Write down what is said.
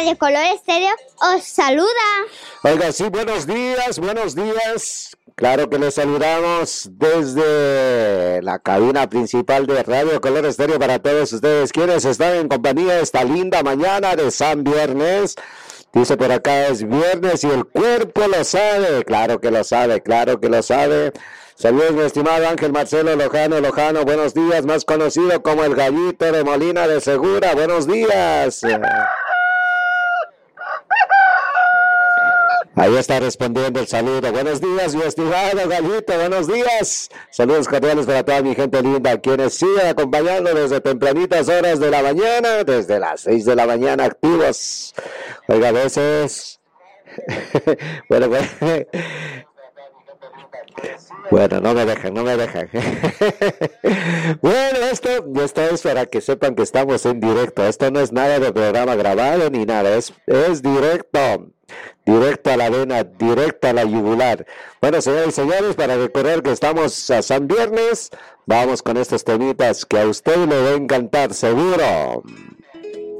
Radio Color Estéreo os saluda. Oiga, sí, buenos días, buenos días. Claro que les saludamos desde la cabina principal de Radio Color Estéreo para todos ustedes quienes están en compañía esta linda mañana de San Viernes. Dice por acá es viernes y el cuerpo lo sabe. Claro que lo sabe, claro que lo sabe. Saludos, mi estimado Ángel Marcelo Lojano, buenos días, más conocido como el Gallito de Molina de Segura. Buenos días. Ahí está respondiendo el saludo. Buenos días, mi estimado Gallito, buenos días. Saludos cordiales para toda mi gente linda, quienes siguen acompañando desde tempranitas horas de la mañana, desde las 6 de la mañana activos. Oiga, a veces... Bueno, no me dejan. Bueno, esto es para que sepan que estamos en directo. Esto no es nada de programa grabado ni nada, es directo. Directo a la vena, directo a la yugular. Bueno, señores y señores, para recordar que estamos a San Viernes, vamos con estos temitas que a usted le va a encantar, seguro.